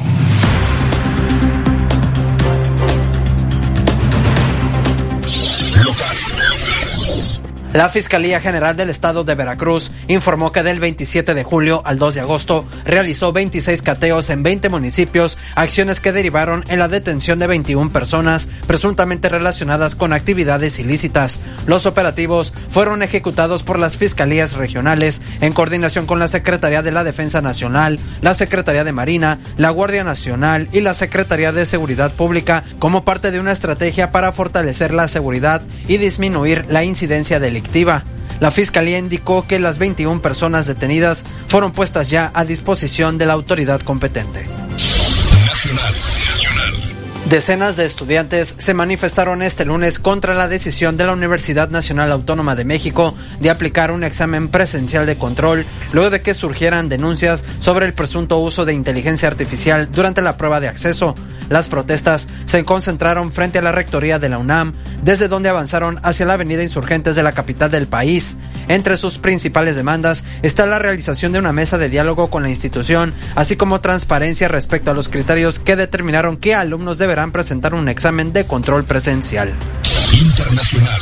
[SPEAKER 10] La Fiscalía General del Estado de Veracruz informó que del veintisiete de julio al dos de agosto realizó veintiséis cateos en veinte municipios, acciones que derivaron en la detención de veintiuna personas presuntamente relacionadas con actividades ilícitas. Los operativos fueron ejecutados por las fiscalías regionales en coordinación con la Secretaría de la Defensa Nacional, la Secretaría de Marina, la Guardia Nacional y la Secretaría de Seguridad Pública como parte de una estrategia para fortalecer la seguridad y disminuir la incidencia delictiva. La Fiscalía indicó que las veintiuna personas detenidas fueron puestas ya a disposición de la autoridad competente.
[SPEAKER 1] Nacional.
[SPEAKER 10] Decenas de estudiantes se manifestaron este lunes contra la decisión de la Universidad Nacional Autónoma de México de aplicar un examen presencial de control luego de que surgieran denuncias sobre el presunto uso de inteligencia artificial durante la prueba de acceso. Las protestas se concentraron frente a la rectoría de la UNAM, desde donde avanzaron hacia la avenida Insurgentes de la capital del país. Entre sus principales demandas está la realización de una mesa de diálogo con la institución, así como transparencia respecto a los criterios que determinaron qué alumnos deberán presentar un examen de control presencial.
[SPEAKER 1] Internacional.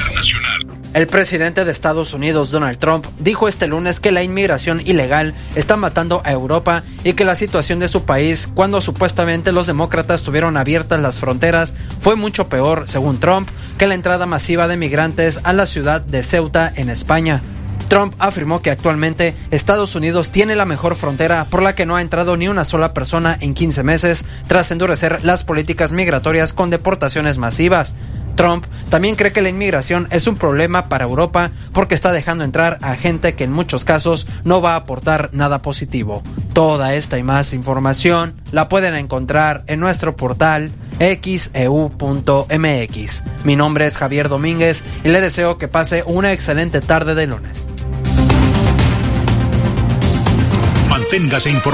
[SPEAKER 10] El presidente de Estados Unidos, Donald Trump, dijo este lunes que la inmigración ilegal está matando a Europa y que la situación de su país, cuando supuestamente los demócratas tuvieron abiertas las fronteras, fue mucho peor, según Trump, que la entrada masiva de migrantes a la ciudad de Ceuta, en España. Trump afirmó que actualmente Estados Unidos tiene la mejor frontera por la que no ha entrado ni una sola persona en quince meses, tras endurecer las políticas migratorias con deportaciones masivas. Trump también cree que la inmigración es un problema para Europa porque está dejando entrar a gente que en muchos casos no va a aportar nada positivo. Toda esta y más información la pueden encontrar en nuestro portal x e u punto m x. Mi nombre es Javier Domínguez y le deseo que pase una excelente tarde de lunes.
[SPEAKER 1] Manténgase informado.